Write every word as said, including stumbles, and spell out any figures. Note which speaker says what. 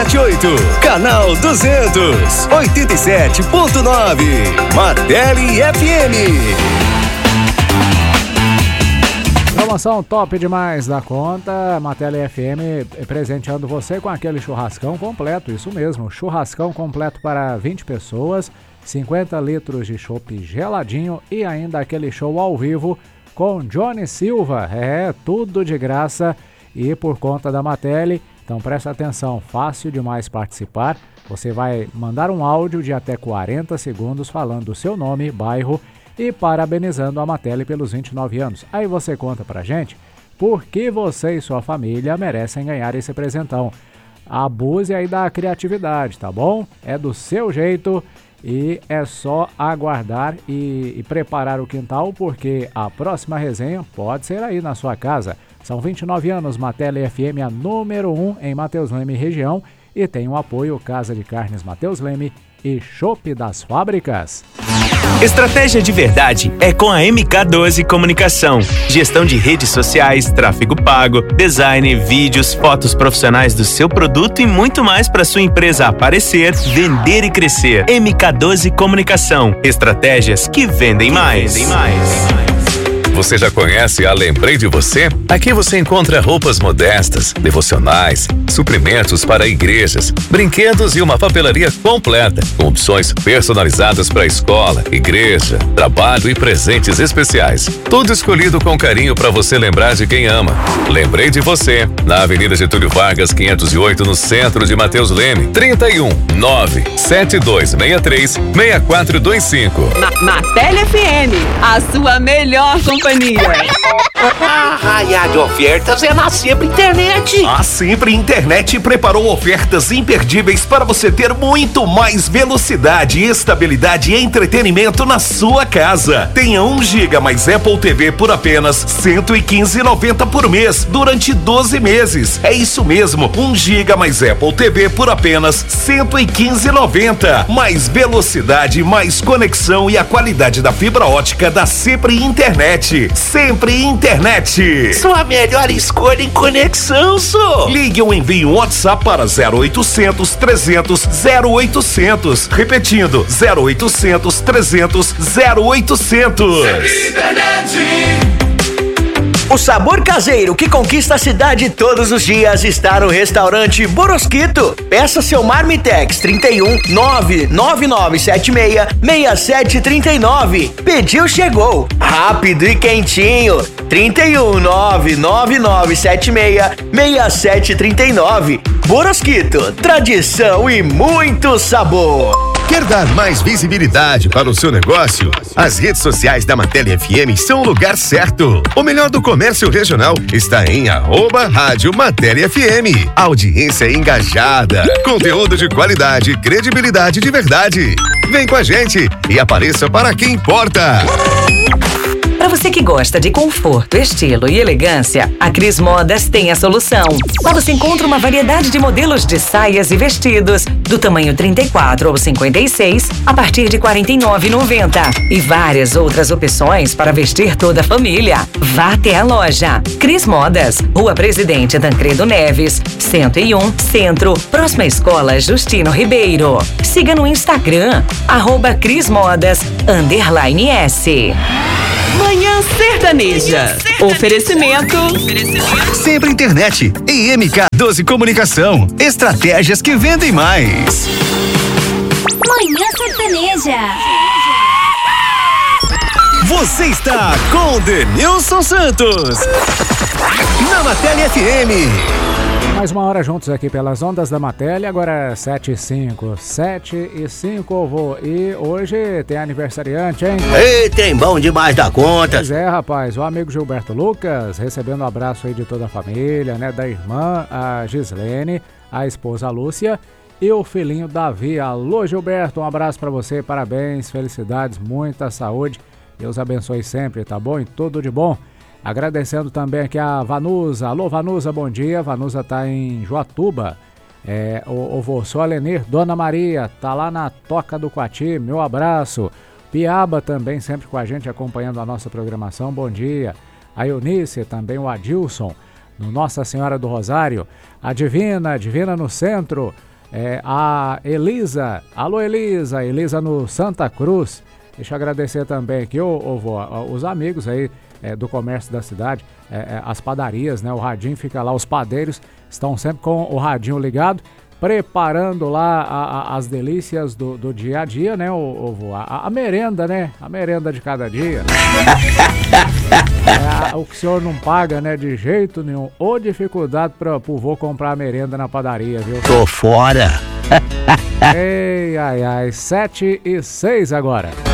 Speaker 1: sete oito, canal duzentos, oitenta e sete ponto nove, Martelli F M.
Speaker 2: Promoção top demais da conta, Martelli F M presenteando você com aquele churrascão completo, isso mesmo, churrascão completo para vinte pessoas, cinquenta litros de chopp geladinho e ainda aquele show ao vivo com Johnny Silva, é, tudo de graça e por conta da Martelli. Então presta atenção, fácil demais participar, você vai mandar um áudio de até quarenta segundos falando o seu nome, bairro e parabenizando a Martelli pelos vinte e nove anos. Aí você conta pra gente por que você e sua família merecem ganhar esse presentão. Abuse aí da criatividade, tá bom? É do seu jeito e é só aguardar e, e preparar o quintal, porque a próxima resenha pode ser aí na sua casa. São vinte e nove anos, Martelli F M, a número um em Matheus Leme região, e tem o apoio Casa de Carnes Matheus Leme e Chopp das Fábricas.
Speaker 3: Estratégia de verdade é com a M K doze Comunicação. Gestão de redes sociais, tráfego pago, design, vídeos, fotos profissionais do seu produto e muito mais para sua empresa aparecer, vender e crescer. M K doze Comunicação. Estratégias que vendem mais. Vendem mais.
Speaker 4: Você já conhece a Lembrei de Você? Aqui você encontra roupas modestas, devocionais, suprimentos para igrejas, brinquedos e uma papelaria completa, com opções personalizadas para escola, igreja, trabalho e presentes especiais. Tudo escolhido com carinho para você lembrar de quem ama. Lembrei de Você, na Avenida Getúlio Vargas, quinhentos e oito, no centro de Matheus Leme. trinta e um, nove, sete dois seis três, seis quatro dois cinco.
Speaker 5: Martelli F M, a sua melhor companhia.
Speaker 6: A raia de ofertas é na Sempre Internet.
Speaker 7: A Sempre Internet preparou ofertas imperdíveis para você ter muito mais velocidade, estabilidade e entretenimento na sua casa. Tenha um giga mais Apple T V por apenas cento e quinze reais e noventa centavos por mês durante doze meses. É isso mesmo, um giga mais Apple T V por apenas cento e quinze reais e noventa centavos. Mais velocidade, mais conexão e a qualidade da fibra ótica da Sempre Internet. Sempre Internet.
Speaker 6: Sua melhor escolha em conexão, só.
Speaker 7: Ligue ou envie um WhatsApp para zero oitocentos, trezentos, zero oitocentos. Repetindo, zero oitocentos, trezentos, zero oitocentos.
Speaker 6: Sempre Internet.
Speaker 8: O sabor caseiro que conquista a cidade todos os dias está no restaurante Borosquito. Peça seu Marmitex trinta e um, nove nove nove sete seis, seis sete três nove. Pediu, chegou. Rápido e quentinho. trinta e um, nove nove nove sete seis, seis sete três nove. Borosquito, tradição e muito sabor.
Speaker 1: Quer dar mais visibilidade para o seu negócio? As redes sociais da Martelli F M são o lugar certo. O melhor do comércio regional está em arroba Rádio Martelli F M. Audiência engajada, conteúdo de qualidade, credibilidade de verdade. Vem com a gente e apareça para quem importa.
Speaker 9: Para você que gosta de conforto, estilo e elegância, a Cris Modas tem a solução. Lá você encontra uma variedade de modelos de saias e vestidos, do tamanho trinta e quatro ou cinquenta e seis, a partir de quarenta e nove reais e noventa centavos. E várias outras opções para vestir toda a família. Vá até a loja. Cris Modas, Rua Presidente Tancredo Neves, cento e um, Centro, próxima à Escola Justino Ribeiro. Siga no Instagram, arroba Cris Modas, underline S.
Speaker 5: Manhã Sertaneja. Oferecimento.
Speaker 1: Sempre Internet e M K doze Comunicação. Estratégias que vendem mais.
Speaker 10: Manhã Sertaneja.
Speaker 1: Você está com Denilson Santos na Martelli F M.
Speaker 2: Mais uma hora juntos aqui pelas ondas da Martelli, agora é sete e cinco, sete e cinco, vô. E hoje tem aniversariante, hein?
Speaker 6: Ei, tem bom demais da conta.
Speaker 2: Pois é, rapaz, o amigo Gilberto Lucas, recebendo um abraço aí de toda a família, né? Da irmã, a Gislene, a esposa a Lúcia e o filhinho Davi. Alô, Gilberto, um abraço pra você, parabéns, felicidades, muita saúde, Deus abençoe sempre, tá bom? E tudo de bom. Agradecendo também aqui a Vanusa. Alô, Vanusa, bom dia. Vanusa tá em Joatuba. É, o, o vô, sou Alenir, Dona Maria, tá lá na Toca do Coati, meu abraço. Piaba também sempre com a gente, acompanhando a nossa programação, bom dia. A Eunice, também o Adilson, no Nossa Senhora do Rosário. A Divina, Divina no centro. É, a Elisa, alô Elisa, Elisa no Santa Cruz. Deixa eu agradecer também aqui, ô, ô, vô, os amigos aí é, do comércio da cidade, é, é, as padarias, né? O radinho fica lá, os padeiros estão sempre com o radinho ligado, preparando lá a, a, as delícias do, do dia a dia, né, o, o vô? A, a merenda, né? A merenda de cada dia. É, o que o senhor não paga, né, de jeito nenhum. Ou dificuldade para o vô comprar a merenda na padaria, viu?
Speaker 11: Tô fora.
Speaker 2: Ei, ai, ai, sete e seis agora.